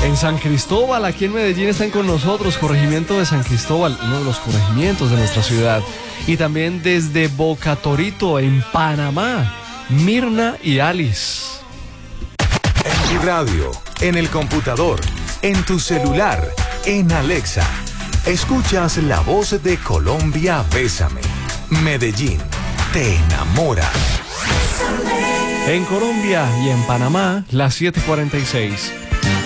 En San Cristóbal, aquí en Medellín, están con nosotros, corregimiento de San Cristóbal, uno de los corregimientos de nuestra ciudad. Y también desde Boca Torito, en Panamá, Mirna y Alice. En tu radio, en el computador, en tu celular, en Alexa. Escuchas la voz de Colombia, Bésame. Medellín, te enamora. En Colombia y en Panamá, las 7:46.